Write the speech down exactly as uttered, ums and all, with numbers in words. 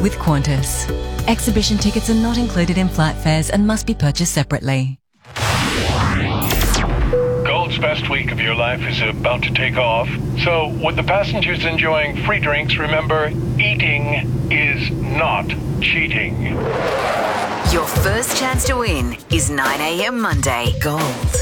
with Qantas. Exhibition tickets are not included in flight fares and must be purchased separately. Gold's best week of your life is about to take off. So, with the passengers enjoying free drinks, remember, eating is not cheating. Your first chance to win is nine a m Monday. Gold.